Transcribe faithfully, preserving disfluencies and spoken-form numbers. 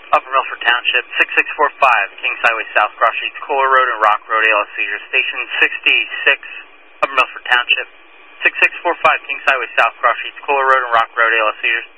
Upper Milford Township, six six four five, Kings Highway South, Cross Streets, Kohler Road and Rock Road, A L S Seizures. Station sixty-six, Upper Milford Township, six six four five, Kings Highway South, Cross Streets, Kohler Road and Rock Road, A L S Seizures.